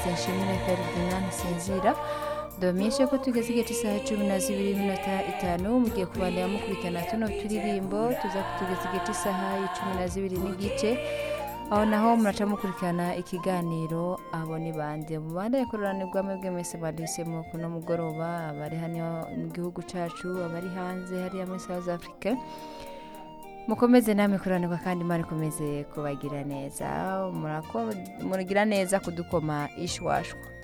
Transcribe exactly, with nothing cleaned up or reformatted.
Nshimire Ferdinand Sinzira domishe ko tugeze igihe cy'isaha cumi na zibiri n'iminota itanu mugiye kubandanya mukurikirana tuno turirimbo tuza kutugeza igihe cy'isaha cumi na zibiri n'igice aho naho muraca mukurikirana ikiganiro abo ni bande mu bande yakoranirwa mwebwe mwese badisemo kuno mugoroba abari hano mu gihugu cacu abari hanze hari muri South Africa mukomeze namwe kuranirwa kandi mari komeze kubagira neza murako murigira neza kudukoma ishwashwa